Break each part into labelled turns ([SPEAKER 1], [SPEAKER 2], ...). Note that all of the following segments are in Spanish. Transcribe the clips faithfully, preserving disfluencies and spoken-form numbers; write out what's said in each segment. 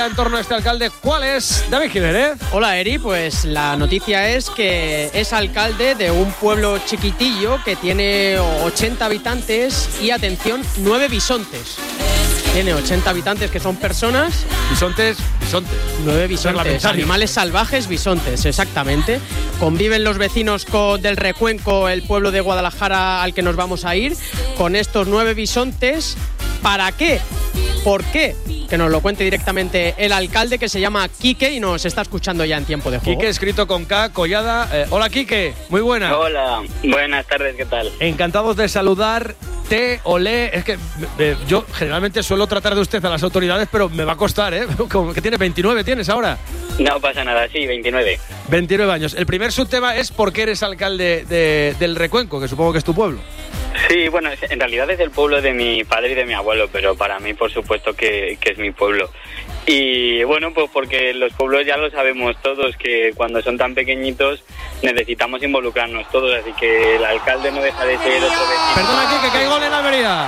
[SPEAKER 1] En torno a este alcalde, ¿cuál es? David Jiménez.
[SPEAKER 2] Hola, Eri. Pues la noticia es que es alcalde de un pueblo chiquitillo que tiene ochenta habitantes y, atención, nueve bisontes. Tiene ochenta habitantes que son personas.
[SPEAKER 1] Bisontes, bisontes.
[SPEAKER 2] Nueve bisontes, animales salvajes, bisontes, exactamente. Conviven los vecinos con, del Recuenco, el pueblo de Guadalajara al que nos vamos a ir, con estos nueve bisontes. ¿Para qué? ¿Por qué? Que nos lo cuente directamente el alcalde, que se llama Quique y nos está escuchando ya en tiempo de juego.
[SPEAKER 1] Quique, escrito con K, Collada. Eh, hola, Quique, muy buena.
[SPEAKER 3] Hola, buenas tardes, ¿qué tal?
[SPEAKER 1] Encantados de saludarte, olé. Es que eh, yo generalmente suelo tratar de usted a las autoridades, pero me va a costar, ¿eh? Como que tienes veintinueve, ¿tienes ahora?
[SPEAKER 3] No pasa nada, sí, veintinueve.
[SPEAKER 1] veintinueve años. El primer subtema es por qué eres alcalde de, del Recuenco, que supongo que es tu pueblo.
[SPEAKER 3] Sí, bueno, en realidad es el pueblo de mi padre y de mi abuelo, pero para mí, por supuesto, que, que es mi pueblo. Y bueno, pues porque los pueblos ya lo sabemos todos, que cuando son tan pequeñitos necesitamos involucrarnos todos, así que el alcalde no deja de ser otro vecino.
[SPEAKER 1] Perdona, Quique, que hay gol en Almería.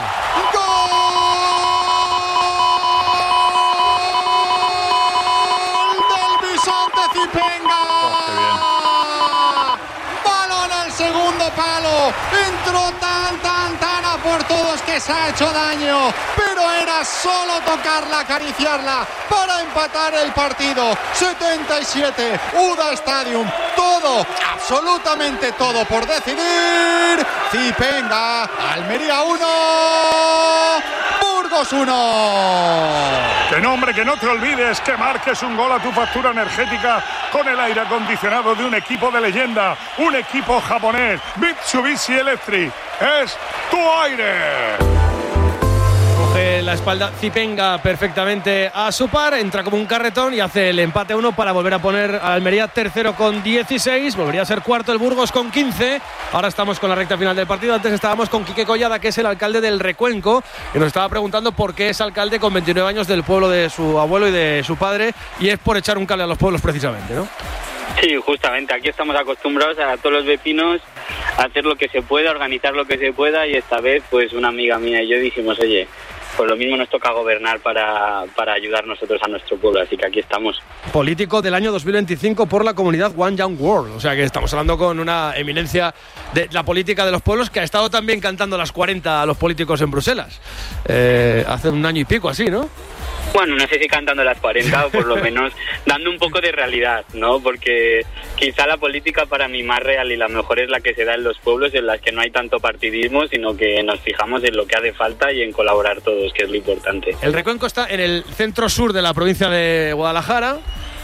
[SPEAKER 4] Palo, entró tan, tan, tan a por todos que se ha hecho daño, pero era solo tocarla, acariciarla para empatar el partido. setenta y siete, U D A Stadium, todo, absolutamente todo por decidir. Zipenga, Almería uno, Burgos uno.
[SPEAKER 5] Que nombre, que no te olvides que marques un gol a tu factura energética con el aire acondicionado de un equipo de leyenda, un equipo japonés, Mitsubishi Electric. Es tu aire.
[SPEAKER 1] Coge la espalda Zipenga perfectamente a su par, entra como un carretón y hace el empate uno para volver a poner a Almería tercero con dieciséis. Volvería a ser cuarto el Burgos con quince. Ahora estamos con la recta final del partido. Antes estábamos con Quique Collada, que es el alcalde del Recuenco, y nos estaba preguntando por qué es alcalde con veintinueve años del pueblo de su abuelo y de su padre, y es por echar un cable a los pueblos precisamente, ¿no?
[SPEAKER 3] Sí, justamente, aquí estamos acostumbrados a todos los vecinos a hacer lo que se pueda, organizar lo que se pueda, y esta vez pues una amiga mía y yo dijimos, oye, pues lo mismo nos toca gobernar para, para ayudar nosotros a nuestro pueblo, así que aquí estamos.
[SPEAKER 1] Político del año dos mil veinticinco por la comunidad One Young World, o sea que estamos hablando con una eminencia de la política de los pueblos, que ha estado también cantando las cuarenta a los políticos en Bruselas, eh, hace un año y pico así, ¿no?
[SPEAKER 3] Bueno, no sé si cantando las cuarenta o por lo menos dando un poco de realidad, ¿no? Porque quizá la política para mí más real y la mejor es la que se da en los pueblos, en las que no hay tanto partidismo, sino que nos fijamos en lo que hace falta y en colaborar todos, que es lo importante.
[SPEAKER 1] El Recuenco está en el centro sur de la provincia de Guadalajara.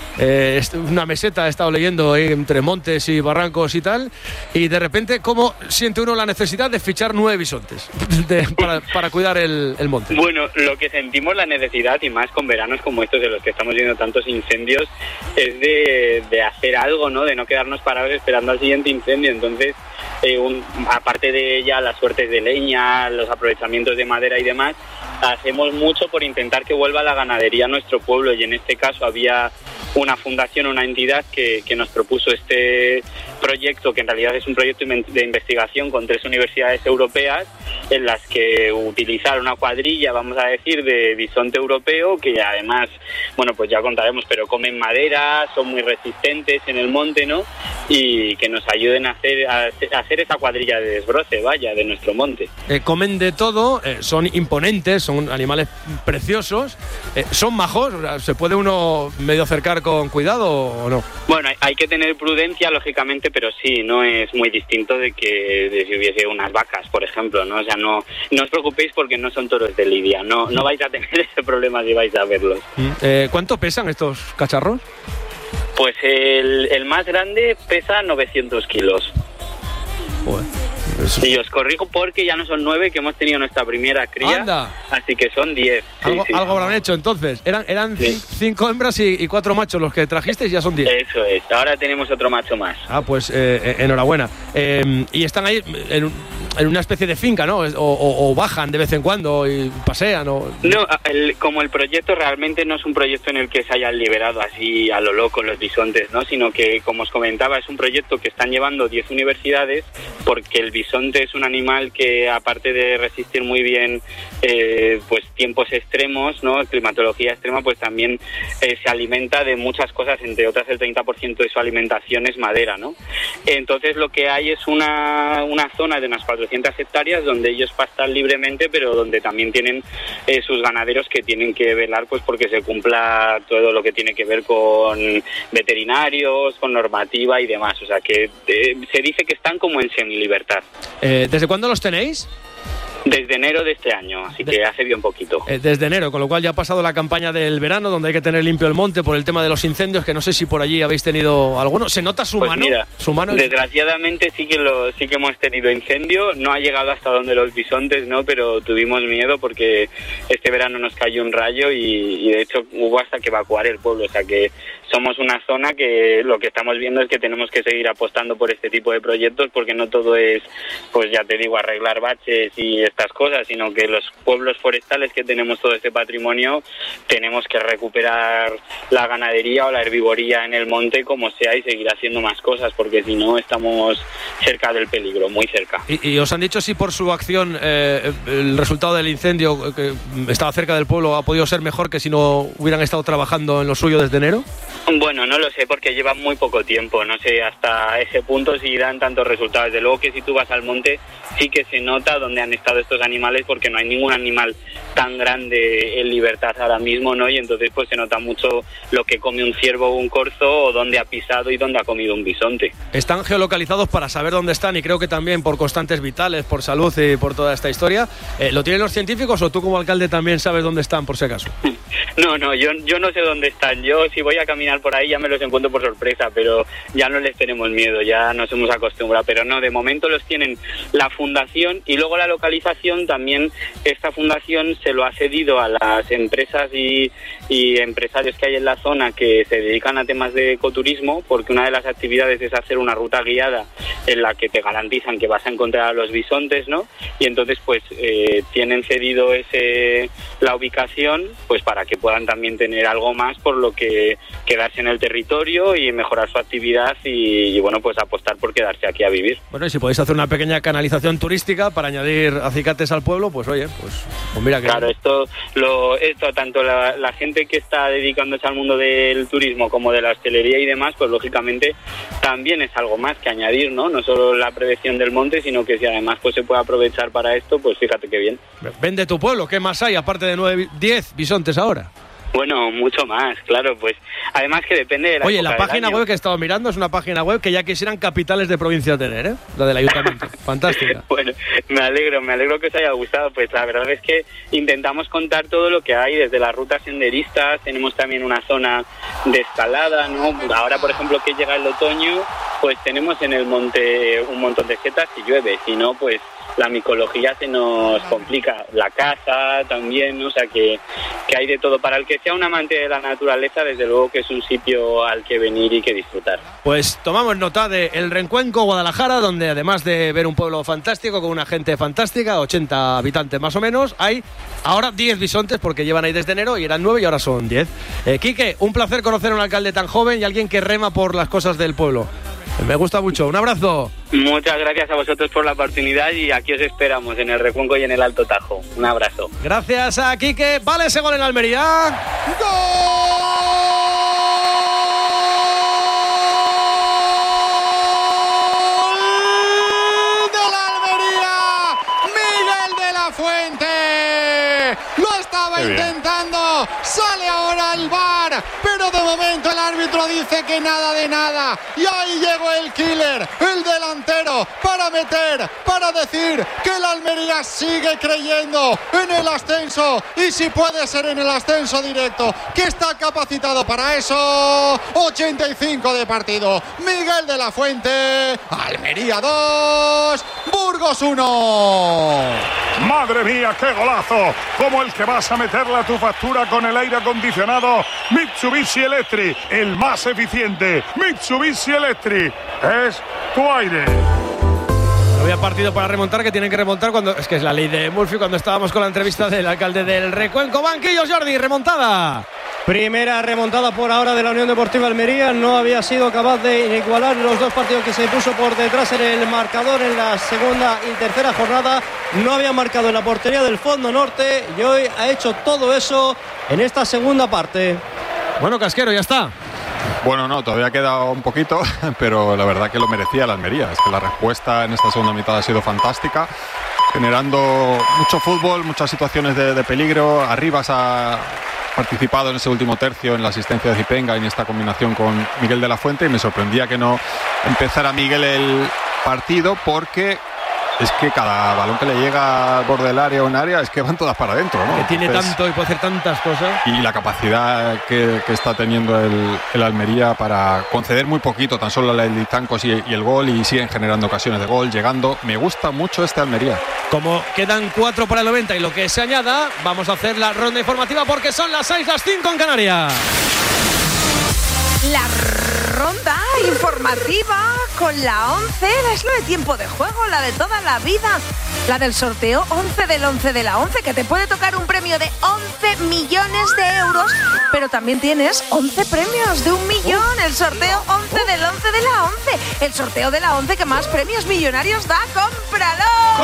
[SPEAKER 1] Eh, una meseta, he estado leyendo ahí entre montes y barrancos y tal, y de repente, ¿cómo siente uno la necesidad de fichar nueve bisontes de, para, para cuidar el, el monte?
[SPEAKER 3] Bueno, lo que sentimos la necesidad, y más con veranos como estos en los que estamos viendo tantos incendios, es de, de hacer algo, ¿no? De no quedarnos parados esperando al siguiente incendio. Entonces, eh, un, aparte de ya las suertes de leña, los aprovechamientos de madera y demás, hacemos mucho por intentar que vuelva la ganadería a nuestro pueblo, y en este caso había una fundación, una entidad que, que nos propuso este proyecto, que en realidad es un proyecto de investigación con tres universidades europeas, en las que utilizar una cuadrilla, vamos a decir, de bisonte europeo, que además, bueno, pues ya contaremos, pero comen madera, son muy resistentes en el monte, ¿no? Y que nos ayuden a hacer, a hacer esa cuadrilla de desbroce, vaya, de nuestro monte.
[SPEAKER 1] Eh, comen de todo, eh, son imponentes, son animales preciosos, eh, son majos, o sea, ¿se puede uno medio acercar con cuidado o no?
[SPEAKER 3] Bueno, hay, hay que tener prudencia, lógicamente, pero sí, no es muy distinto de que de si hubiese unas vacas, por ejemplo, ¿no? O sea, no, no os preocupéis porque no son toros de lidia, no, no vais a tener ese problema si vais a verlos.
[SPEAKER 1] Eh, ¿Cuánto pesan estos cacharros?
[SPEAKER 3] Pues el, el más grande pesa novecientos kilos.
[SPEAKER 1] Joder.
[SPEAKER 3] Eso. Y os corrijo porque ya no son nueve, que hemos tenido nuestra primera cría.
[SPEAKER 1] ¡Anda!
[SPEAKER 3] Así que son diez.
[SPEAKER 1] Algo,
[SPEAKER 3] sí, sí.
[SPEAKER 1] algo habrán hecho entonces. Eran, eran
[SPEAKER 3] sí.
[SPEAKER 1] cinco hembras y, y cuatro machos los que trajisteis, ya son diez.
[SPEAKER 3] Eso es, ahora tenemos otro macho más.
[SPEAKER 1] Ah, pues eh, enhorabuena. Eh, y están ahí en, en una especie de finca, ¿no? O, o, o bajan de vez en cuando y pasean. O...
[SPEAKER 3] No, el, como el proyecto realmente no es un proyecto en el que se hayan liberado así a lo loco los bisontes, ¿no? Sino que, como os comentaba, es un proyecto que están llevando diez universidades, porque el bisonte es un animal que, aparte de resistir muy bien eh, pues tiempos extremos, ¿no? Climatología extrema, pues también eh, se alimenta de muchas cosas, entre otras el treinta por ciento de su alimentación es madera, ¿no? Entonces lo que hay es una, una zona de unas cuatrocientas hectáreas donde ellos pastan libremente, pero donde también tienen eh, sus ganaderos que tienen que velar pues porque se cumpla todo lo que tiene que ver con veterinarios, con normativa y demás. O sea que eh, se dice que están como en semilibertad.
[SPEAKER 1] Eh, ¿Desde cuándo los tenéis?
[SPEAKER 3] Desde enero de este año, así que hace bien poquito.
[SPEAKER 1] Eh, desde enero, con lo cual ya ha pasado la campaña del verano, donde hay que tener limpio el monte por el tema de los incendios, que no sé si por allí habéis tenido alguno. ¿Se nota su
[SPEAKER 3] pues
[SPEAKER 1] mano?
[SPEAKER 3] Mira,
[SPEAKER 1] ¿Su mano?
[SPEAKER 3] Desgraciadamente sí que lo, sí que hemos tenido incendio. No ha llegado hasta donde los bisontes, ¿no? Pero tuvimos miedo porque este verano nos cayó un rayo y, y de hecho hubo hasta que evacuar el pueblo. O sea que somos una zona que lo que estamos viendo es que tenemos que seguir apostando por este tipo de proyectos, porque no todo es, pues ya te digo, arreglar baches y estas cosas, sino que los pueblos forestales que tenemos todo este patrimonio tenemos que recuperar la ganadería o la herbivoría en el monte como sea y seguir haciendo más cosas, porque si no estamos cerca del peligro, muy cerca.
[SPEAKER 1] ¿Y, y os han dicho si por su acción eh, el resultado del incendio que estaba cerca del pueblo ha podido ser mejor que si no hubieran estado trabajando en lo suyo desde enero?
[SPEAKER 3] Bueno, no lo sé porque llevan muy poco tiempo, no sé hasta ese punto si dan tantos resultados. Desde luego que si tú vas al monte sí que se nota dónde han estado estos animales, porque no hay ningún animal tan grande en libertad ahora mismo, ¿no? Y entonces pues se nota mucho lo que come un ciervo o un corzo, o dónde ha pisado y dónde ha comido un bisonte.
[SPEAKER 1] Están geolocalizados para saber dónde están, y creo que también por constantes vitales, por salud y por toda esta historia. Eh, ¿Lo tienen los científicos o tú como alcalde también sabes dónde están por si acaso?
[SPEAKER 3] No, no, yo, yo no sé dónde están. Yo si voy a caminar por ahí ya me los encuentro por sorpresa, pero ya no les tenemos miedo, ya nos hemos acostumbrado. Pero no, de momento los tienen la fundación, y luego la localización también. Esta fundación se lo ha cedido a las empresas y, y empresarios que hay en la zona que se dedican a temas de ecoturismo, porque una de las actividades es hacer una ruta guiada en la que te garantizan que vas a encontrar a los bisontes, ¿no? Y entonces pues eh, tienen cedido ese la ubicación pues para que puedan también tener algo más por lo que quedarse en el territorio y mejorar su actividad y, y bueno, pues apostar por quedarse aquí a vivir.
[SPEAKER 1] Bueno, y si podéis hacer una pequeña canalización turística para añadir acicates al pueblo, pues oye, pues, pues mira que...
[SPEAKER 3] Claro, esto, lo, esto tanto la, la gente que está dedicándose al mundo del turismo como de la hostelería y demás, pues lógicamente también es algo más que añadir, ¿no? No solo la prevención del monte, sino que si además pues se puede aprovechar para esto, pues fíjate qué bien.
[SPEAKER 1] Vende tu pueblo, ¿qué más hay aparte de nueve, diez bisontes ahora?
[SPEAKER 3] Bueno, mucho más, claro, pues además que depende de la
[SPEAKER 1] Oye,
[SPEAKER 3] época
[SPEAKER 1] la página
[SPEAKER 3] del año.
[SPEAKER 1] web que he estado mirando es una página web que ya quisieran capitales de provincia tener, ¿eh? La del ayuntamiento. Fantástica.
[SPEAKER 3] Bueno, me alegro, me alegro que os haya gustado. Pues la verdad es que intentamos contar todo lo que hay, desde las rutas senderistas, tenemos también una zona de escalada, ¿no? Ahora, por ejemplo, que llega el otoño, pues tenemos en el monte un montón de setas si llueve, si no, pues la micología se nos complica, la caza también, ¿no? O sea que, que hay de todo. Para el que sea un amante de la naturaleza, desde luego que es un sitio al que venir y que disfrutar.
[SPEAKER 1] Pues tomamos nota de El Rencuenco, Guadalajara, donde además de ver un pueblo fantástico con una gente fantástica, ochenta habitantes más o menos, hay ahora diez bisontes, porque llevan ahí desde enero y eran nueve y ahora son diez. Eh, Quique, un placer conocer a un alcalde tan joven y alguien que rema por las cosas del pueblo. Me gusta mucho. Un abrazo.
[SPEAKER 3] Muchas gracias a vosotros por la oportunidad y aquí os esperamos en el Recuenco y en el Alto Tajo. Un abrazo.
[SPEAKER 1] Gracias a Quique. Vale ese gol en Almería.
[SPEAKER 4] ¡Gol del Almería! ¡Miguel de la Fuente! Lo estaba intentando. Sale ahora el V A R, pero de momento el árbitro dice que nada de nada. Y ahí llegó el killer, el delantero, para meter, para decir que el Almería sigue creyendo en el ascenso. Y si puede ser en el ascenso directo, que está capacitado para eso. ochenta y cinco de partido. Miguel de la Fuente. Almería dos, Burgos uno.
[SPEAKER 5] Madre mía, qué golazo, como el que vas a meterle a tu factura con el aire acondicionado Mitsubishi Electric, el más eficiente. Mitsubishi Electric es tu aire.
[SPEAKER 1] No había partido para remontar, que tienen que remontar cuando. Es que es la ley de Murphy, cuando estábamos con la entrevista del alcalde del Recuenco. Banquillos, Jordi, remontada.
[SPEAKER 6] Primera remontada por ahora de la Unión Deportiva Almería. No había sido capaz de igualar los dos partidos que se puso por detrás en el marcador en la segunda y tercera jornada. No había marcado en la portería del Fondo Norte y hoy ha hecho todo eso en esta segunda parte.
[SPEAKER 1] Bueno, Casquero, ya está.
[SPEAKER 7] Bueno, no, todavía queda un poquito, pero la verdad que lo merecía la Almería. Es que la respuesta en esta segunda mitad ha sido fantástica, generando mucho fútbol, muchas situaciones de, de peligro. Arribas ha participado en ese último tercio en la asistencia de Zipenga y en esta combinación con Miguel de la Fuente, y me sorprendía que no empezara Miguel el partido, porque es que cada balón que le llega al borde del área o en área es que van todas para adentro, ¿no?
[SPEAKER 1] Que tiene
[SPEAKER 7] Entonces,
[SPEAKER 1] tanto y puede hacer tantas cosas.
[SPEAKER 7] y la capacidad que, que está teniendo el, el Almería para conceder muy poquito, tan solo el Lizancos y, y el gol, y siguen generando ocasiones de gol, llegando. Me gusta mucho este Almería.
[SPEAKER 1] Como quedan cuatro para el noventa y lo que se añada, vamos a hacer la ronda informativa porque son las seis, las cinco en Canarias.
[SPEAKER 8] La ronda informativa con la once, es lo de tiempo de juego, la de toda la vida, la del sorteo once del once de la once, que te puede tocar un premio de once millones de euros, pero también tienes once premios de un millón, el sorteo once del once de la once, el sorteo de la once que más premios millonarios da. ¡Cómpralo!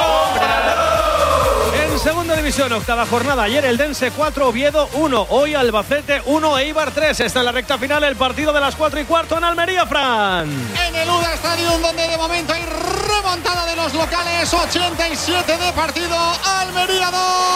[SPEAKER 1] ¡Cómpralo! En segunda división, octava jornada, ayer el Dense cuatro, Oviedo uno, hoy Albacete uno, Eibar tres. Está en la recta final el partido de las cuatro y cuarto en Almería, Fran.
[SPEAKER 4] En el U D A Stadium, donde de momento hay remontada de los locales, ochenta y siete de partido, Almería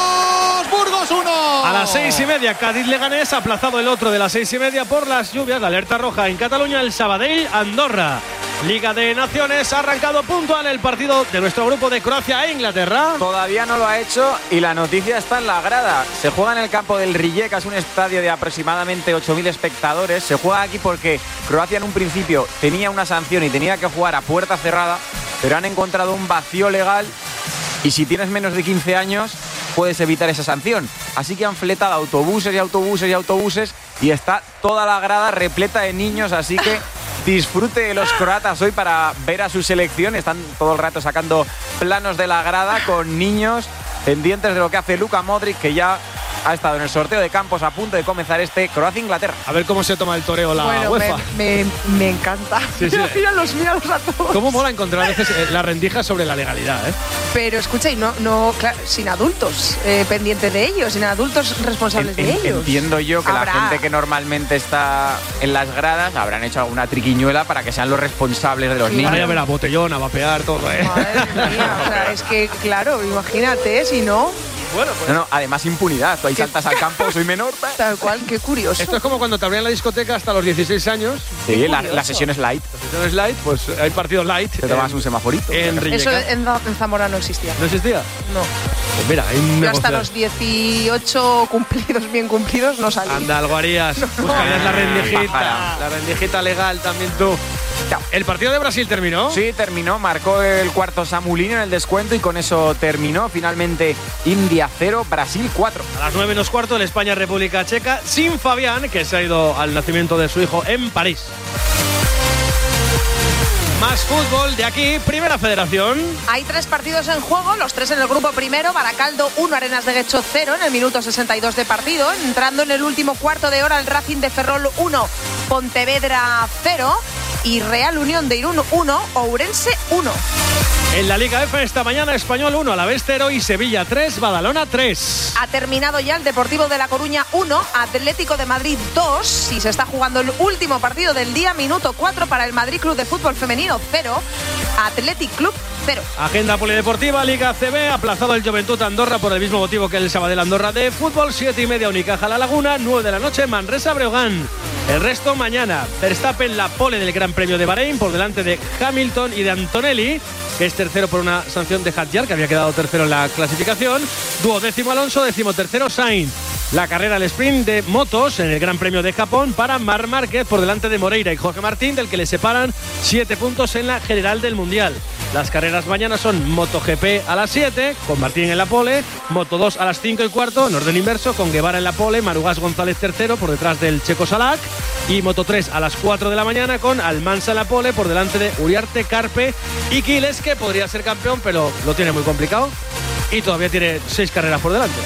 [SPEAKER 4] dos, Burgos uno.
[SPEAKER 1] A las seis y media, Cádiz-Leganés, aplazado el otro de las seis y media por las lluvias, la alerta roja en Cataluña, el Sabadell-Andorra. Liga de Naciones, ha arrancado puntual el partido de nuestro grupo de Croacia e Inglaterra.
[SPEAKER 9] Todavía no lo ha hecho y la noticia está en la grada. Se juega en el campo del Rijeka, es un estadio de aproximadamente ocho mil espectadores. Se juega aquí porque Croacia en un principio tenía una sanción y tenía que jugar a puerta cerrada, pero han encontrado un vacío legal y si tienes menos de quince años puedes evitar esa sanción. Así que han fletado autobuses y autobuses y autobuses y está toda la grada repleta de niños, así que disfrute de los croatas hoy para ver a su selección. Están todo el rato sacando planos de la grada con niños pendientes de lo que hace Luka Modric, que ya ha estado en el sorteo de campos a punto de comenzar este Croacia-Inglaterra.
[SPEAKER 1] A ver cómo se toma el toreo la
[SPEAKER 8] bueno,
[SPEAKER 1] UEFA.
[SPEAKER 8] Me, me, me encanta.
[SPEAKER 1] Sí, sí.
[SPEAKER 8] Míralos, míralos a todos.
[SPEAKER 1] Cómo mola encontrar a veces eh, la rendija sobre la legalidad, ¿eh?
[SPEAKER 8] Pero escucha, y no, no claro, sin adultos eh, pendientes de ellos, sin adultos responsables
[SPEAKER 9] en,
[SPEAKER 8] de
[SPEAKER 9] en,
[SPEAKER 8] ellos.
[SPEAKER 9] Entiendo yo que
[SPEAKER 8] Habrá.
[SPEAKER 9] la gente que normalmente está en las gradas habrán hecho alguna triquiñuela para que sean los responsables de los
[SPEAKER 8] Sí,
[SPEAKER 9] niños.
[SPEAKER 1] Ahora ya verá botellón, a vapear, todo, ¿eh?
[SPEAKER 8] Madre mía, o sea, es que, claro, imagínate, si no,
[SPEAKER 1] Bueno, pues.
[SPEAKER 9] No, no, además impunidad. Tú ahí
[SPEAKER 8] ¿Qué?
[SPEAKER 9] saltas al campo, soy menor.
[SPEAKER 8] tal cual, qué curioso.
[SPEAKER 1] Esto es como cuando te abrían la discoteca hasta los dieciséis años.
[SPEAKER 9] Sí, la, la sesión es light.
[SPEAKER 1] La sesión es light, pues hay partidos light.
[SPEAKER 9] Te tomas
[SPEAKER 1] en-
[SPEAKER 9] un semaforito.
[SPEAKER 1] En
[SPEAKER 8] Eso
[SPEAKER 1] Rijeka.
[SPEAKER 8] en, en Zamora no existía.
[SPEAKER 1] ¿No existía?
[SPEAKER 8] No.
[SPEAKER 1] Pues mira, hay un
[SPEAKER 8] Yo hasta
[SPEAKER 1] negocio.
[SPEAKER 8] los dieciocho cumplidos, bien cumplidos, no salí.
[SPEAKER 1] Anda, algo harías. Buscarías la rendijita.
[SPEAKER 9] Pájara.
[SPEAKER 1] La rendijita legal también tú. ¿El partido de Brasil terminó?
[SPEAKER 9] Sí, terminó, marcó el cuarto Samulino en el descuento y con eso terminó. Finalmente India cero, Brasil cuatro.
[SPEAKER 1] A las nueve menos cuarto, el España-República Checa, sin Fabián, que se ha ido al nacimiento de su hijo en París. Más fútbol de aquí, Primera Federación.
[SPEAKER 8] Hay tres partidos en juego, los tres en el grupo primero. Baracaldo uno, Arenas de Guecho cero en el minuto sesenta y dos de partido. Entrando en el último cuarto de hora, el Racing de Ferrol uno, Pontevedra cero y Real Unión de Irún uno, Ourense uno.
[SPEAKER 1] En la Liga F esta mañana, Español uno, Alavés cero y Sevilla tres, Badalona tres.
[SPEAKER 8] Ha terminado ya el Deportivo de La Coruña uno, Atlético de Madrid dos y se está jugando el último partido del día, minuto cuatro para el Madrid Club de Fútbol Femenino cero, Athletic Club cero.
[SPEAKER 1] Agenda polideportiva, Liga C B, aplazado el Juventud Andorra por el mismo motivo que el Sabadell Andorra de fútbol, siete y media Unicaja La Laguna, nueve de la noche Manresa Breogán. El resto mañana, Verstappen la pole del Gran Premio de Bahrein por delante de Hamilton y de Antonelli, que es tercero por una sanción de Hadjar, que había quedado tercero en la clasificación. Duodécimo Alonso, decimotercero Sainz. La carrera al sprint de motos en el Gran Premio de Japón para Marc Márquez por delante de Moreira y Jorge Martín, del que le separan siete puntos en la general del Mundial. Las carreras mañana son MotoGP a las siete, con Martín en la pole, Moto dos a las cinco y cuarto, en orden inverso, con Guevara en la pole, Marugas González tercero, por detrás del checo Salak, y Moto tres a las cuatro de la mañana, con Almansa en la pole, por delante de Uriarte, Carpe y Quiles, que podría ser campeón, pero lo tiene muy complicado, y todavía tiene seis carreras por delante.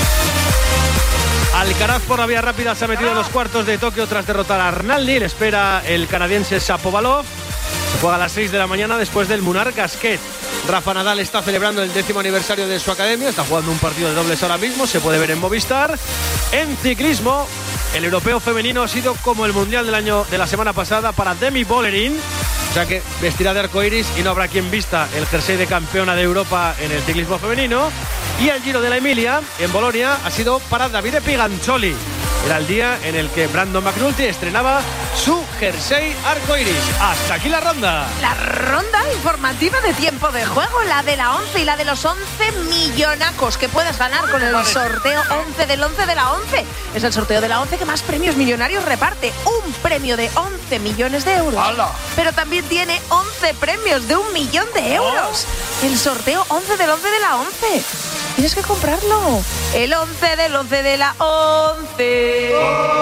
[SPEAKER 1] Alcaraz por la vía rápida se ha metido en los cuartos de Tokio tras derrotar a Arnaldi. Le espera el canadiense Shapovalov. Se juega a las seis de la mañana después del Munar Gasquet. Rafa Nadal está celebrando el décimo aniversario de su academia. Está jugando un partido de dobles ahora mismo. Se puede ver en Movistar. En ciclismo, el europeo femenino ha sido como el mundial del año de la semana pasada para Demi Vollering. O sea que vestirá de arcoiris y no habrá quien vista el jersey de campeona de Europa en el ciclismo femenino. Y el Giro de la Emilia, en Bolonia, ha sido para Davide Piganzoli. Era el día en el que Brandon McNulty estrenaba su jersey arcoiris. Hasta aquí la ronda.
[SPEAKER 8] La ronda informativa de tiempo de juego, la de la once y la de los once millonacos que puedes ganar con el sorteo once del once de la once. Es el sorteo de la once que más premios millonarios reparte. Un premio de once millones de euros. ¡Hala! Pero también tiene once premios de un millón de euros. Oh. El sorteo once del once de la once. Tienes que comprarlo. El once del once de la once.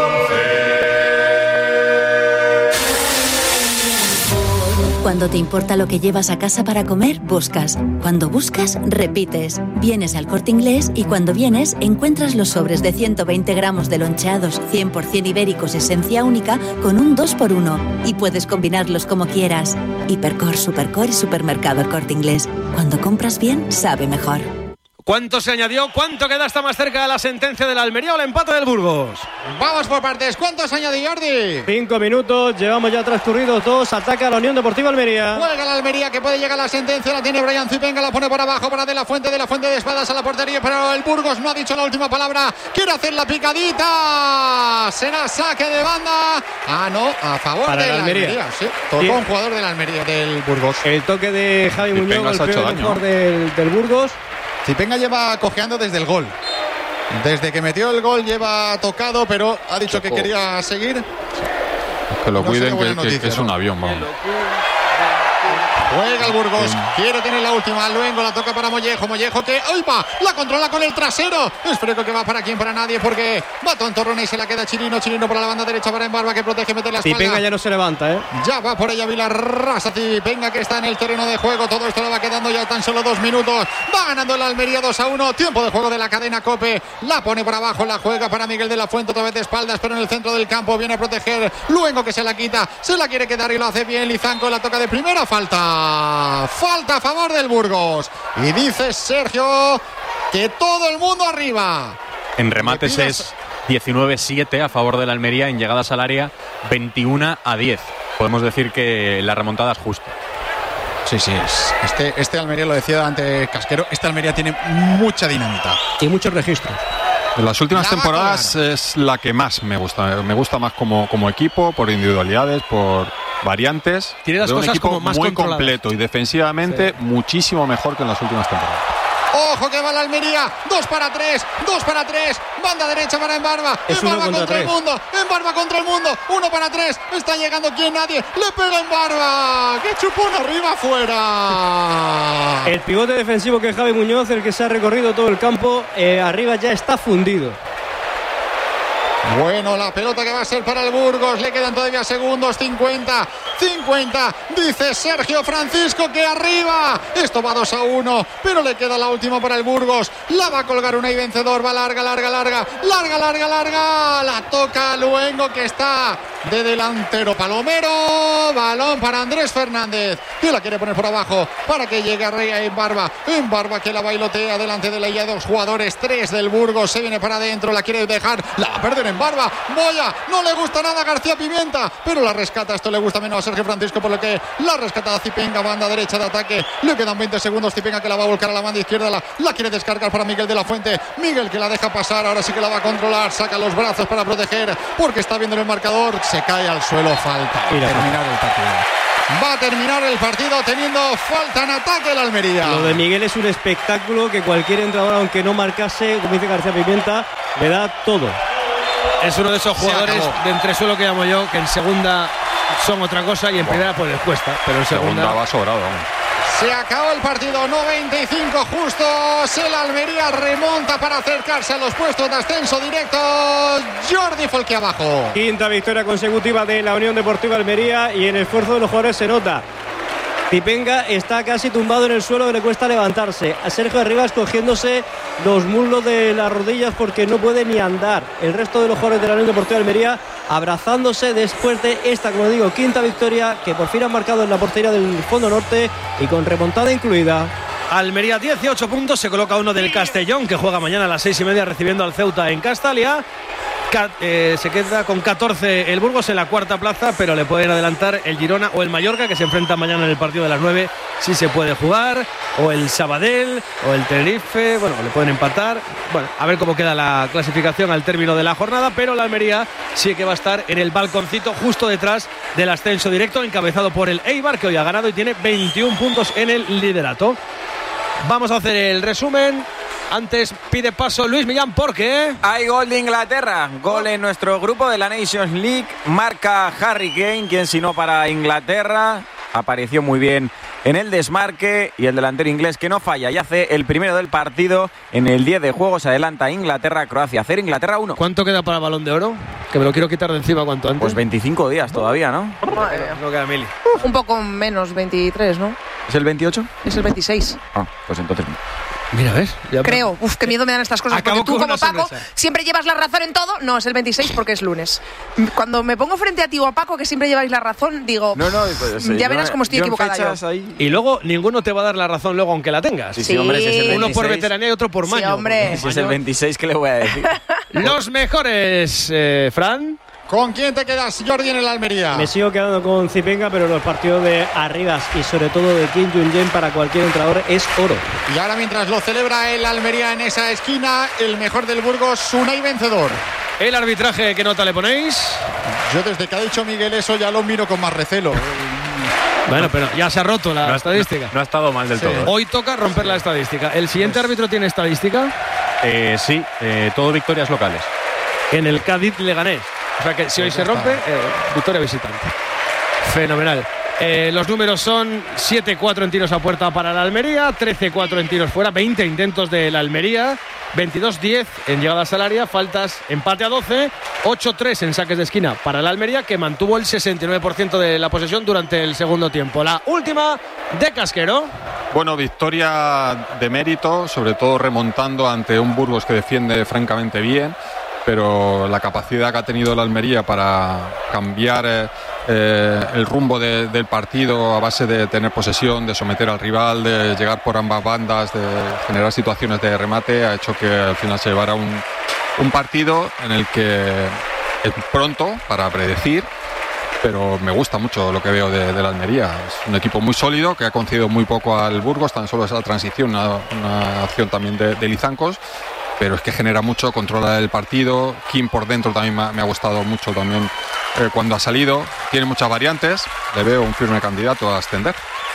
[SPEAKER 10] Cuando te importa lo que llevas a casa para comer, buscas. Cuando buscas, repites. Vienes al Corte Inglés y cuando vienes, encuentras los sobres de ciento veinte gramos de loncheados cien por ciento ibéricos esencia única con un dos por uno. Y puedes combinarlos como quieras. Hipercor, Supercor y Supermercado El Corte Inglés. Cuando compras bien, sabe mejor.
[SPEAKER 1] ¿Cuánto se añadió? ¿Cuánto queda? ¿Está más cerca de la sentencia de la Almería o el empate del Burgos?
[SPEAKER 4] Vamos por partes. ¿Cuánto se añadió, Jordi?
[SPEAKER 6] Cinco minutos, llevamos ya transcurridos dos. Ataca la Unión Deportiva Almería.
[SPEAKER 4] Juega la Almería, que puede llegar a la sentencia. La tiene Brian Zipenga, la pone por abajo para De La Fuente. De La Fuente de espadas a la portería, pero el Burgos no ha dicho la última palabra. Quiere hacer la picadita. Será saque de banda. Ah, no, a favor
[SPEAKER 6] para
[SPEAKER 4] de la Almería.
[SPEAKER 6] Almería.
[SPEAKER 4] Sí, tocó sí. Un jugador de la Almería, del Burgos.
[SPEAKER 6] El toque de Javi Muñoz, el peor mejor del, del Burgos.
[SPEAKER 4] Zipenga lleva cojeando desde el gol. Desde que metió el gol lleva tocado, pero ha dicho Chocó. que quería seguir.
[SPEAKER 7] Que lo no cuiden, que, noticia, que es ¿no? un avión, vamos.
[SPEAKER 4] Juega el Burgos, quiere tener la última. Luengo la toca para Mollejo. Mollejo que, ¡ay va! La controla con el trasero. Es Freco que va para quién, para nadie, porque va Tontorrona y se la queda Chirino. Chirino por la banda derecha para Embarba, que protege, mete la espalda.
[SPEAKER 6] Zipenga ya no se levanta, ¿eh?
[SPEAKER 4] Ya va por ella Vilarrasa. Zipenga que está en el terreno de juego. Todo esto le va quedando ya tan solo dos minutos. Va ganando el Almería dos a uno. Tiempo de juego de la cadena COPE. La pone por abajo, la juega para Miguel de la Fuente, otra vez de espaldas, pero en el centro del campo viene a proteger. Luengo que se la quita, se la quiere quedar y lo hace bien. Lizanco la toca de primera, falta. Falta a favor del Burgos. Y dice Sergio que todo el mundo arriba.
[SPEAKER 11] En remates es diecinueve siete a favor de la Almería. En llegadas al área veintiuno a diez. Podemos decir que la remontada es justa.
[SPEAKER 4] Sí, sí. Este, este Almería, lo decía ante Casquero, este Almería tiene mucha dinamita.
[SPEAKER 6] Y muchos registros.
[SPEAKER 7] En las últimas temporadas es la que más me gusta. Me gusta más como, como equipo, por individualidades, por variantes.
[SPEAKER 1] Tiene las cosas como más
[SPEAKER 7] muy completo y defensivamente sí. muchísimo mejor que en las últimas temporadas.
[SPEAKER 4] Ojo que va la Almería, dos para tres, dos para tres, banda derecha para Embarba,
[SPEAKER 6] es
[SPEAKER 4] Embarba
[SPEAKER 6] contra,
[SPEAKER 4] contra el mundo, Embarba contra el mundo, uno para tres, está llegando quien nadie, le pega Embarba, que chupón arriba afuera.
[SPEAKER 6] El pivote defensivo que es Javi Muñoz, el que se ha recorrido todo el campo, eh, arriba ya está fundido.
[SPEAKER 4] Bueno, la pelota que va a ser para el Burgos, le quedan todavía segundos, cincuenta, cincuenta, dice Sergio Francisco que arriba, esto va dos a uno, pero le queda la última para el Burgos, la va a colgar una y vencedor, va larga, larga, larga, larga, larga, larga, la toca Luengo que está de delantero Palomero, balón para Andrés Fernández, que la quiere poner por abajo para que llegue a Rey en Barba, en Barba que la bailotea delante de la I A, dos jugadores, tres del Burgos, se viene para adentro, la quiere dejar, la va a perder en Barba, Boya, no le gusta nada a García Pimienta, pero la rescata, esto le gusta menos a Sergio Francisco, por lo que la rescata a Zipenga, banda derecha de ataque, le quedan veinte segundos, Zipenga que la va a volcar a la banda izquierda, la, la quiere descargar para Miguel de la Fuente, Miguel que la deja pasar, ahora sí que la va a controlar, saca los brazos para proteger, porque está viendo el marcador, se cae al suelo, falta, y terminar el partido. Va a terminar el partido teniendo falta en ataque el Almería.
[SPEAKER 6] Lo de Miguel es un espectáculo que cualquier entrenador, aunque no marcase, como dice García Pimienta, le da todo.
[SPEAKER 1] Es uno de esos jugadores de entresuelo que llamo yo, que en segunda son otra cosa y en primera pues les cuesta, pero en segunda,
[SPEAKER 7] segunda va sobrado.
[SPEAKER 4] Se acabó el partido, noventa y cinco justos. El Almería remonta para acercarse a los puestos de ascenso directo. Jordi Folque abajo.
[SPEAKER 6] Quinta victoria consecutiva de la Unión Deportiva Almería y en el esfuerzo de los jugadores se nota. Zipenga está casi tumbado en el suelo, que le cuesta levantarse. A Sergio Arribas cogiéndose los muslos de las rodillas porque no puede ni andar. El resto de los jugadores de la Unión Deportiva Almería abrazándose después de esta, como digo, quinta victoria que por fin han marcado en la portería del Fondo Norte y con remontada incluida.
[SPEAKER 1] Almería dieciocho puntos, se coloca uno del Castellón que juega mañana a las seis y media recibiendo al Ceuta en Castalia. Ca eh, se queda con catorce el Burgos en la cuarta plaza, pero le pueden adelantar el Girona o el Mallorca, que se enfrentan mañana en el partido de las nueve, si se puede jugar, o el Sabadell o el Tenerife. Bueno, le pueden empatar. Bueno, a ver cómo queda la clasificación al término de la jornada, pero la Almería sí que va a estar en el balconcito justo detrás del ascenso directo, encabezado por el Eibar, que hoy ha ganado y tiene veintiún puntos en el liderato. Vamos a hacer el resumen. Antes pide paso Luis Millán porque
[SPEAKER 9] hay gol de Inglaterra, gol en nuestro grupo de la Nations League, marca Harry Kane, quien si no para Inglaterra, apareció muy bien en el desmarque y el delantero inglés que no falla y hace el primero del partido. En el diez de juego se adelanta Inglaterra, Croacia cero, Inglaterra uno.
[SPEAKER 1] ¿Cuánto queda para Balón de Oro? Que me lo quiero quitar de encima cuanto antes.
[SPEAKER 9] Pues veinticinco días todavía, ¿no?
[SPEAKER 1] No queda mil.
[SPEAKER 8] Un poco menos, veintitrés, ¿no?
[SPEAKER 9] ¿Es el veintiocho?
[SPEAKER 8] Es el veintiséis.
[SPEAKER 9] Ah, pues entonces...
[SPEAKER 1] Mira, ¿ves? Ya
[SPEAKER 8] Creo. Uf, qué miedo me dan estas cosas.
[SPEAKER 1] Acabo
[SPEAKER 8] porque tú, como Paco,
[SPEAKER 1] sonrisa.
[SPEAKER 8] siempre llevas la razón en todo. No, es el veintiséis porque es lunes. Cuando me pongo frente a ti o a Paco, que siempre lleváis la razón, digo,
[SPEAKER 9] no, no, pues, sí,
[SPEAKER 8] ya verás cómo estoy equivocada yo.
[SPEAKER 9] Ahí...
[SPEAKER 1] Y luego ninguno te va a dar la razón luego aunque la tengas.
[SPEAKER 9] Sí, sí, hombre, si es el veintiséis.
[SPEAKER 1] Uno por veteranía y otro por maño.
[SPEAKER 8] Sí, hombre.
[SPEAKER 9] Si es el veintiséis, ¿qué le voy a decir?
[SPEAKER 1] Los mejores, eh, Fran.
[SPEAKER 4] ¿Con quién te quedas, Jordi, en el Almería?
[SPEAKER 6] Me sigo quedando con Zipenga, pero los partidos de Arribas y sobre todo de Kim Jong-un para cualquier entrenador es oro.
[SPEAKER 4] Y ahora, mientras lo celebra el Almería en esa esquina, el mejor del Burgos, Unai vencedor.
[SPEAKER 1] El arbitraje, ¿qué nota le ponéis?
[SPEAKER 4] Yo desde que ha dicho Miguel eso ya lo miro con más recelo.
[SPEAKER 1] Bueno, pero ya se ha roto la
[SPEAKER 11] no ha,
[SPEAKER 1] estadística.
[SPEAKER 11] No, no ha estado mal del
[SPEAKER 1] sí.
[SPEAKER 11] todo. ¿eh?
[SPEAKER 1] Hoy toca romper la estadística. ¿El siguiente árbitro tiene estadística?
[SPEAKER 11] Eh, sí, eh, todo victorias locales.
[SPEAKER 1] En el Cádiz Leganés. O sea que si hoy se rompe, eh, victoria visitante. Fenomenal. Eh, los números son siete cuatro en tiros a puerta para la Almería, trece cuatro en tiros fuera, veinte intentos de la Almería, veintidós diez en llegadas al área, faltas, empate a doce, ocho tres en saques de esquina para la Almería, que mantuvo el sesenta y nueve por ciento de la posesión durante el segundo tiempo. La última de Casquero.
[SPEAKER 7] Bueno, victoria de mérito, sobre todo remontando ante un Burgos que defiende francamente bien, pero la capacidad que ha tenido la Almería para cambiar eh, eh, el rumbo de, del partido a base de tener posesión, de someter al rival, de llegar por ambas bandas, de generar situaciones de remate, ha hecho que al final se llevara un, un partido en el que es pronto para predecir, pero me gusta mucho lo que veo de, de la Almería. Es un equipo muy sólido que ha concedido muy poco al Burgos, tan solo esa transición, una, una acción también de, de Lizancos, pero es que genera mucho, controla el partido. Kim por dentro también me ha, me ha gustado mucho también eh, cuando ha salido. Tiene muchas variantes, le veo un firme candidato a ascender.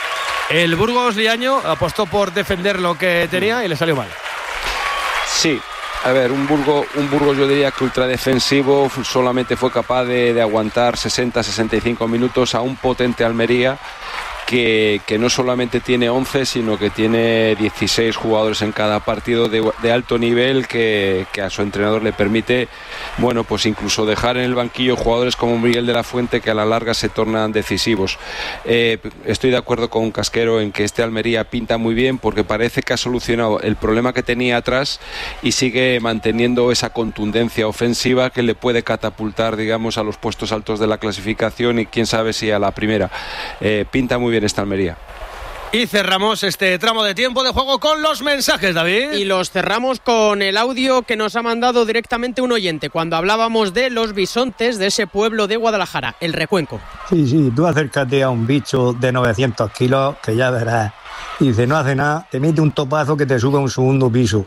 [SPEAKER 1] El Burgos Liaño apostó por defender lo que tenía y le salió mal.
[SPEAKER 12] Sí, a ver, un Burgos, un Burgos yo diría que ultradefensivo, solamente fue capaz de, de aguantar sesenta sesenta y cinco minutos a un potente Almería que, que no solamente tiene once, sino que tiene dieciséis jugadores en cada partido de, de alto nivel que, que a su entrenador le permite, bueno, pues incluso dejar en el banquillo jugadores como Miguel de la Fuente que a la larga se tornan decisivos. Eh, estoy de acuerdo con Casquero en que este Almería pinta muy bien porque parece que ha solucionado el problema que tenía atrás y sigue manteniendo esa contundencia ofensiva que le puede catapultar, digamos, a los puestos altos de la clasificación y quién sabe si a la primera. Eh, pinta muy bien esta Almería.
[SPEAKER 1] Y cerramos este tramo de tiempo de juego con los mensajes, David.
[SPEAKER 2] Y los cerramos con el audio que nos ha mandado directamente un oyente cuando hablábamos de los bisontes de ese pueblo de Guadalajara, el Recuenco.
[SPEAKER 13] Sí, sí, tú acércate a un bicho de novecientos kilos que ya verás. Y dice, no hace nada, te mete un topazo que te sube a un segundo piso.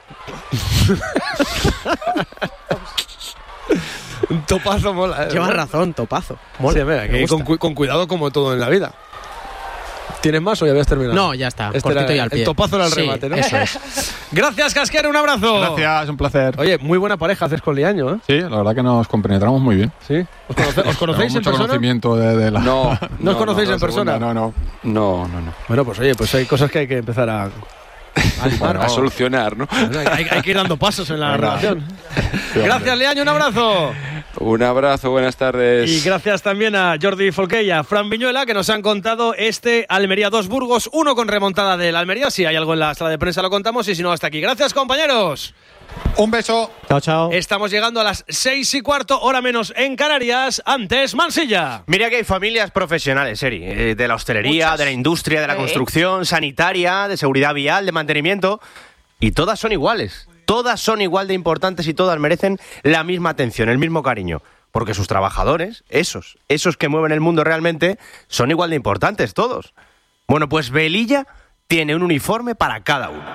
[SPEAKER 1] Un topazo mola. ¿eh?
[SPEAKER 2] Llevas razón, topazo.
[SPEAKER 1] Mola. Sí, mira, que con, cu- con cuidado como todo en la vida. ¿Tienes más o ya habías terminado?
[SPEAKER 2] No, ya está.
[SPEAKER 1] Este
[SPEAKER 2] cortito
[SPEAKER 1] era,
[SPEAKER 2] y al pie.
[SPEAKER 1] El topazo era el
[SPEAKER 2] Sí,
[SPEAKER 1] remate, ¿no?
[SPEAKER 2] Eso es.
[SPEAKER 1] Gracias, Casquero, un abrazo.
[SPEAKER 7] Gracias, un placer.
[SPEAKER 1] Oye, muy buena pareja haces con Liaño, ¿eh?
[SPEAKER 7] Sí, la verdad que nos compenetramos muy bien.
[SPEAKER 1] ¿Sí? ¿Os, conoce, ¿os conocéis en
[SPEAKER 7] mucho
[SPEAKER 1] persona?
[SPEAKER 7] conocimiento de, de la...
[SPEAKER 12] No,
[SPEAKER 1] ¿No,
[SPEAKER 12] no
[SPEAKER 1] os conocéis
[SPEAKER 12] no,
[SPEAKER 1] en persona?
[SPEAKER 7] Segunda, no, no.
[SPEAKER 12] No, no, no.
[SPEAKER 1] Bueno, pues oye, pues hay cosas que hay que empezar a...
[SPEAKER 12] Bueno, a solucionar, ¿no?
[SPEAKER 1] Hay, hay que ir dando pasos en la
[SPEAKER 7] Venga.
[SPEAKER 1] relación. Gracias, Liaño, un abrazo.
[SPEAKER 12] Un abrazo, buenas tardes.
[SPEAKER 1] Y gracias también a Jordi Folqué y a Fran Viñuela, que nos han contado este Almería dos Burgos uno con remontada del Almería. Si hay algo en la sala de prensa lo contamos y si no, hasta aquí. Gracias, compañeros.
[SPEAKER 4] Un beso.
[SPEAKER 6] Chao, chao.
[SPEAKER 1] Estamos llegando a las seis y cuarto, hora menos en Canarias. Antes, Mansilla.
[SPEAKER 14] Mira que hay familias profesionales, Eri, eh, de la hostelería,
[SPEAKER 8] Muchas.
[SPEAKER 14] de la industria, de la
[SPEAKER 8] Eh.
[SPEAKER 14] construcción, sanitaria, de seguridad vial, de mantenimiento, y todas son iguales. Todas son igual de importantes y todas merecen la misma atención, el mismo cariño. Porque sus trabajadores, esos, esos que mueven el mundo realmente, son igual de importantes todos. Bueno, pues Velilla tiene un uniforme para cada uno.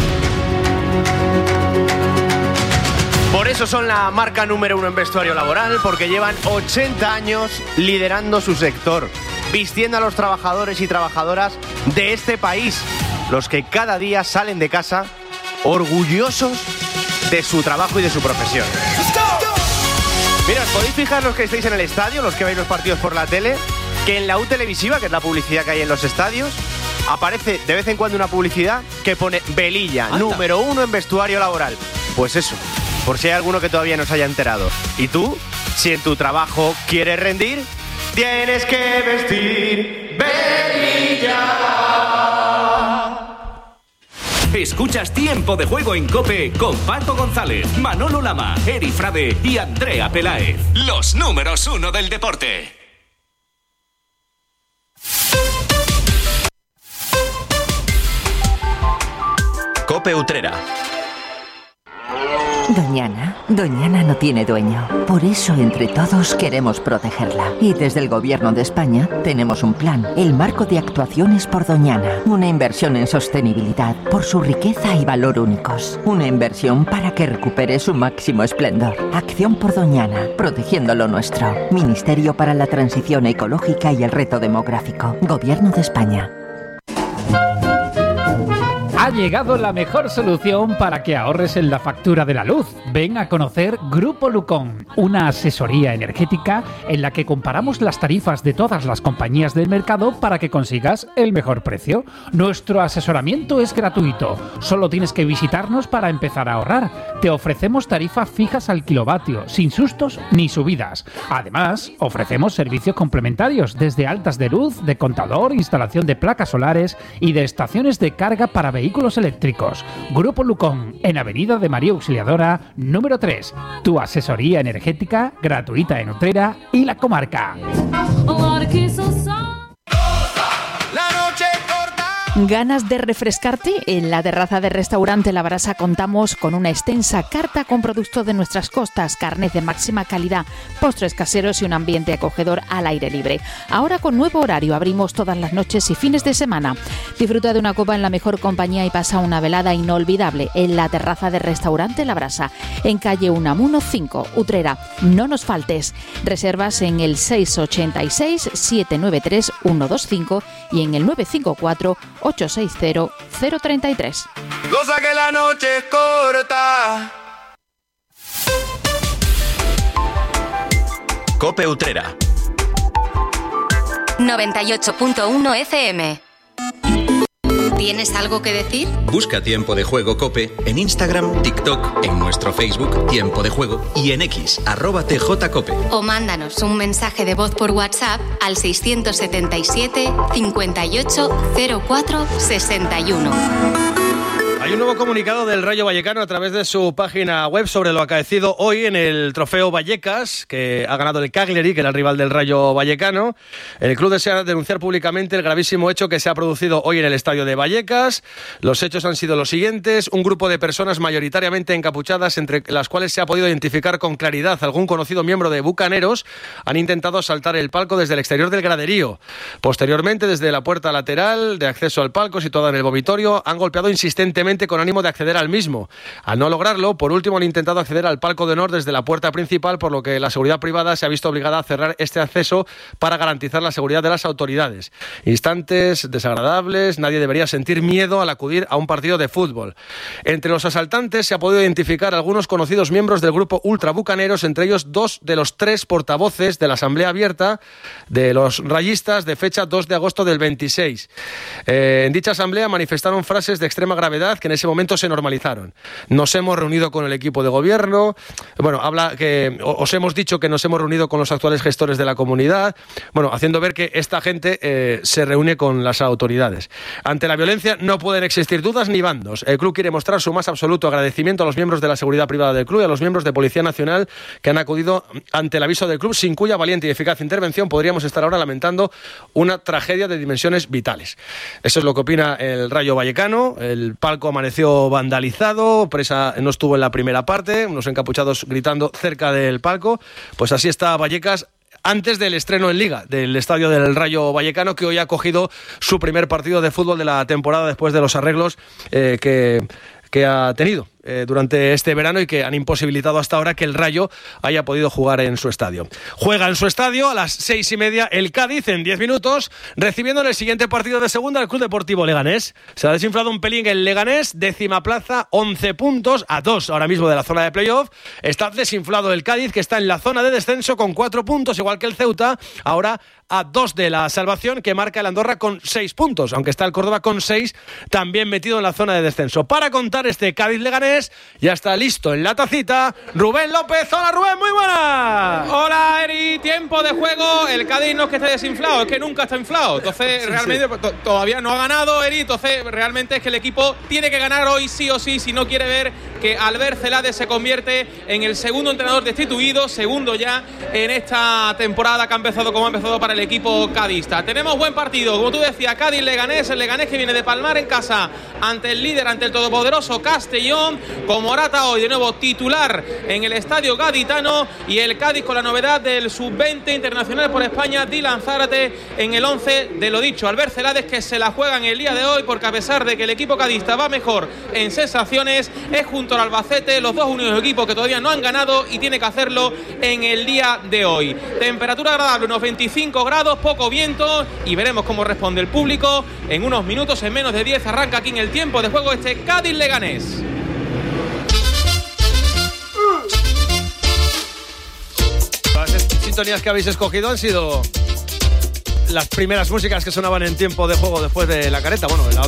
[SPEAKER 14] Por eso son la marca número uno en vestuario laboral, porque llevan ochenta años liderando su sector, vistiendo a los trabajadores y trabajadoras de este país, los que cada día salen de casa orgullosos de su trabajo y de su profesión. Mira, os podéis fijar los que estáis en el estadio, los que veis los partidos por la tele, que en la U televisiva, que es la publicidad que hay en los estadios, aparece de vez en cuando una publicidad que pone Velilla,
[SPEAKER 1] Anda.
[SPEAKER 14] número uno en vestuario laboral. Pues eso, por si hay alguno que todavía no se haya enterado. Y tú, si en tu trabajo quieres rendir, tienes que vestir Velilla.
[SPEAKER 15] Escuchas Tiempo de Juego en COPE con Paco González, Manolo Lama, Eri Frade y Andrea Peláez. Los números uno del deporte.
[SPEAKER 16] COPE Utrera.
[SPEAKER 17] Doñana, Doñana no tiene dueño. Por eso, entre todos, queremos protegerla. Y desde el Gobierno de España tenemos un plan, el Marco de Actuaciones por Doñana. Una inversión en sostenibilidad, por su riqueza y valor únicos. Una inversión para que recupere su máximo esplendor. Acción por Doñana, protegiendo lo nuestro. Ministerio para la Transición Ecológica y el Reto Demográfico. Gobierno de España.
[SPEAKER 18] Ha llegado la mejor solución para que ahorres en la factura de la luz. Ven a conocer Grupo Lucón, una asesoría energética en la que comparamos las tarifas de todas las compañías del mercado para que consigas el mejor precio. Nuestro asesoramiento es gratuito, solo tienes que visitarnos para empezar a ahorrar. Te ofrecemos tarifas fijas al kilovatio, sin sustos ni subidas. Además, ofrecemos servicios complementarios desde altas de luz, de contador, instalación de placas solares y de estaciones de carga para vehículos eléctricos. Grupo Lucón, en Avenida de María Auxiliadora, número tres. Tu asesoría energética gratuita en Utrera y la comarca.
[SPEAKER 19] ¿Ganas de refrescarte? En la terraza del restaurante La Brasa contamos con una extensa carta con productos de nuestras costas, carnes de máxima calidad, postres caseros y un ambiente acogedor al aire libre. Ahora con nuevo horario, abrimos todas las noches y fines de semana. Disfruta de una copa en la mejor compañía y pasa una velada inolvidable en la terraza del restaurante La Brasa, en calle Unamuno cinco, Utrera. No nos faltes. Reservas en el seis ocho seis, siete nueve tres, uno dos cinco y en el nueve cinco cuatro, ocho seis cero, cero tres tres.
[SPEAKER 20] Goza que la noche es corta.
[SPEAKER 16] COPE Utrera.
[SPEAKER 21] noventa y ocho punto uno F M. ¿Tienes algo que decir?
[SPEAKER 16] Busca Tiempo de Juego COPE en Instagram, TikTok, en nuestro Facebook Tiempo de Juego y en X, arroba tjcope.
[SPEAKER 21] O mándanos un mensaje de voz por WhatsApp al seiscientos setenta y siete, cincuenta y ocho, cero cuatro, sesenta y uno.
[SPEAKER 1] Hay un nuevo comunicado del Rayo Vallecano a través de su página web sobre lo acaecido hoy en el Trofeo Vallecas, que ha ganado el Cagliari, que era el rival del Rayo Vallecano. El club desea denunciar públicamente el gravísimo hecho que se ha producido hoy en el estadio de Vallecas. Los hechos han sido los siguientes: un grupo de personas mayoritariamente encapuchadas, entre las cuales se ha podido identificar con claridad algún conocido miembro de Bucaneros, han intentado saltar el palco desde el exterior del graderío. Posteriormente, desde la puerta lateral de acceso al palco, situada en el vomitorio, han golpeado insistentemente inicialmente con ánimo de acceder al mismo. Al no lograrlo, por último han intentado acceder al palco de honor desde la puerta principal, por lo que la seguridad privada se ha visto obligada a cerrar este acceso para garantizar la seguridad de las autoridades. Instantes desagradables, nadie debería sentir miedo al acudir a un partido de fútbol. Entre los asaltantes se ha podido identificar algunos conocidos miembros del grupo ultrabucaneros, entre ellos dos de los tres portavoces de la Asamblea Abierta de los rayistas de fecha dos de agosto del veintiséis. Eh, en dicha asamblea manifestaron frases de extrema gravedad que en ese momento se normalizaron. Nos hemos reunido con el equipo de gobierno, bueno, habla que os hemos dicho que nos hemos reunido con los actuales gestores de la comunidad, bueno, haciendo ver que esta gente eh, se reúne con las autoridades. Ante la violencia no pueden existir dudas ni bandos. El club quiere mostrar su más absoluto agradecimiento a los miembros de la seguridad privada del club y a los miembros de Policía Nacional que han acudido ante el aviso del club, sin cuya valiente y eficaz intervención podríamos estar ahora lamentando una tragedia de dimensiones vitales. Eso es lo que opina el Rayo Vallecano. El palco amaneció vandalizado, Presa no estuvo en la primera parte, unos encapuchados gritando cerca del palco. Pues así está Vallecas antes del estreno en Liga del estadio del Rayo Vallecano, que hoy ha cogido su primer partido de fútbol de la temporada después de los arreglos eh, que, que ha tenido eh, durante este verano y que han imposibilitado hasta ahora que el Rayo haya podido jugar en su estadio. Juega en su estadio a las seis y media el Cádiz en diez minutos, recibiendo en el siguiente partido de segunda el Club Deportivo Leganés. Se ha desinflado un pelín el Leganés, décima plaza, once puntos, a dos ahora mismo de la zona de playoff. Está desinflado el Cádiz, que está en la zona de descenso con cuatro puntos, igual que el Ceuta, ahora a dos de la salvación, que marca el Andorra con seis puntos, aunque está el Córdoba con seis, también metido en la zona de descenso. Para contar este Cádiz-Leganés, ya está listo en la tacita Rubén López. Hola Rubén, muy buenas.
[SPEAKER 3] Hola Eri, tiempo de juego. El Cádiz no es que esté desinflado, es que nunca está inflado. Entonces, sí, realmente sí. to- todavía no ha ganado, Eri. Entonces, realmente es que el equipo tiene que ganar hoy sí o sí, si no quiere ver que Albert Celades se convierte en el segundo entrenador destituido, segundo ya en esta temporada que ha empezado como ha empezado para el equipo cadista. Tenemos buen partido, como tú decías, Cádiz-Leganés, el Leganés que viene de palmar en casa ante el líder, ante el todopoderoso Castellón, con Morata hoy de nuevo titular en el estadio gaditano, y el Cádiz con la novedad del sub veinte internacional por España, Dylan Zárate en el once de lo dicho. Albert Celades, que se la juega en el día de hoy, porque a pesar de que el equipo cadista va mejor en sensaciones, es junto al Albacete los dos únicos equipos que todavía no han ganado y tiene que hacerlo en el día de hoy. Temperatura agradable, unos veinticinco grados, poco viento, y veremos cómo responde el público. En unos minutos, en menos de diez, arranca aquí en el tiempo de juego este Cádiz-Leganés.
[SPEAKER 1] Las sintonías que habéis escogido han sido las primeras músicas que sonaban en tiempo de juego después de la careta. Bueno, la